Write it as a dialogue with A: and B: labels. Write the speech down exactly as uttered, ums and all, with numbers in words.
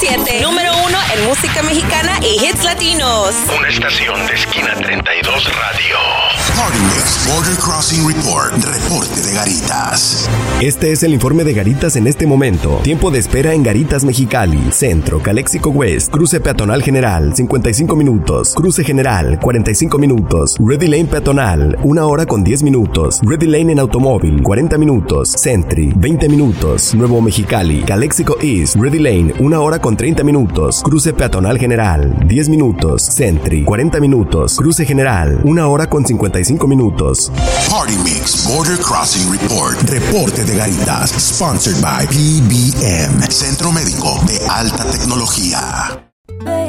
A: siete, número uno en música mexicana y hits latinos.
B: Una estación de Esquina treinta y dos Radio.
C: Party Mix Border Crossing Report. Reporte de Garitas.
D: Este es el informe de Garitas en este momento. Tiempo de espera en Garitas Mexicali. Centro, Calexico West. Cruce peatonal general, cincuenta y cinco minutos. Cruce general, cuarenta y cinco minutos. Ready Lane peatonal, una hora con diez minutos. Ready Lane en automóvil, cuarenta minutos. Sentry, veinte minutos. Nuevo Mexicali, Calexico East. Ready Lane, una hora con treinta minutos. Cruce peatonal general, diez minutos. Sentry, cuarenta minutos. Cruce general, una hora con cincuenta y cinco minutos.
C: Party Mix Border Crossing Report. Reporte de Garitas. Sponsored by P B M. Centro Médico de Alta Tecnología.